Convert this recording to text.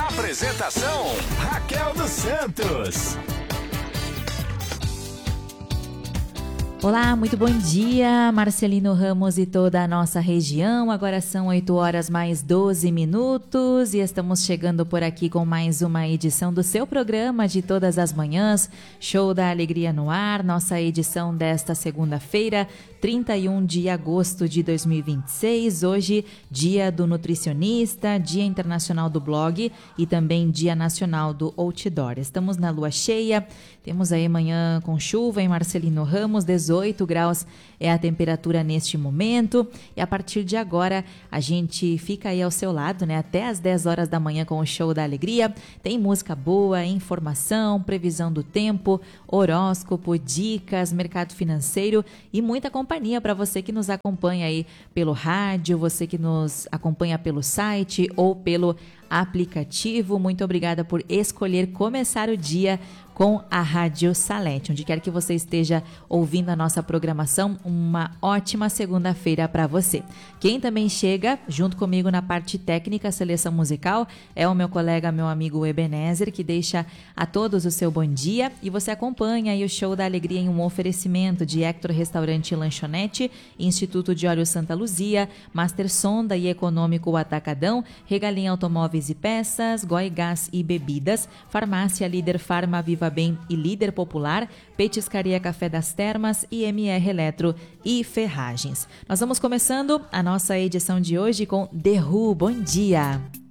Apresentação: Raquel dos Santos. Olá, muito bom dia, Marcelino Ramos e toda a nossa região. Agora são 8 horas mais 12 minutos e estamos chegando por aqui com mais uma edição do seu programa de todas as manhãs, Show da Alegria no Ar, nossa edição desta segunda-feira, 31 de agosto de 2026, hoje dia do nutricionista, dia internacional do blog e também dia nacional do outdoor. Estamos na lua cheia, temos aí manhã com chuva em Marcelino Ramos, 18 graus é a temperatura neste momento e a partir de agora a gente fica aí ao seu lado, né? Até às 10 horas da manhã com o Show da Alegria. Tem música boa, informação, previsão do tempo, horóscopo, dicas, mercado financeiro e muita companhia para você que nos acompanha aí pelo rádio, você que nos acompanha pelo site ou pelo aplicativo. Muito obrigada por escolher começar o dia com a Rádio Salete. Onde quer que você esteja ouvindo a nossa programação, uma ótima segunda-feira para você. Quem também chega junto comigo na parte técnica, seleção musical, é o meu colega, meu amigo Ebenezer, que deixa a todos o seu bom dia. E você acompanha aí o Show da Alegria em um oferecimento de Hector Restaurante e Lanchonete, Instituto de Óleo Santa Luzia, Master Sonda e Econômico Atacadão, Regalinha Automóveis e Peças, Goi Gás e Bebidas, Farmácia Líder Farma Viva Bem e Líder Popular, Petiscaria Café das Termas e MR Eletro e Ferragens. Nós vamos começando a nossa edição de hoje com The Who. Bom dia!